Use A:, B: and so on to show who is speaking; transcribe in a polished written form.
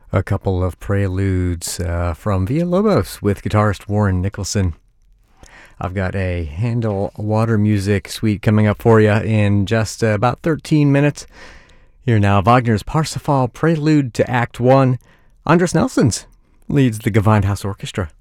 A: A couple of preludes from Villalobos with guitarist Warren Nicholson. I've got a Handel Water Music suite coming up for you in just about 13 minutes. Here now, Wagner's Parsifal Prelude to Act 1. Andris Nelsons leads the Gewandhaus Orchestra.